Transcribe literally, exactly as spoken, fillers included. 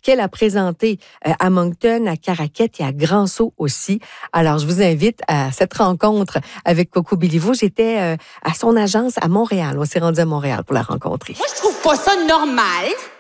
qu'elle a présenté euh, à Moncton, à Caraquette et à Grand-Sault aussi. Alors, je vous invite à cette rencontre avec Coco Béliveau. J'étais euh, à son agence à Montréal. On s'est rendu à Montréal pour la rencontrer. Moi, je trouve pas ça normal